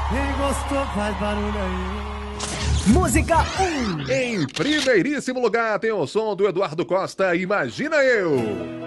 Quem gostou faz barulho aí. Música 1. Em primeiríssimo lugar tem o som do Eduardo Costa, Imagina Eu.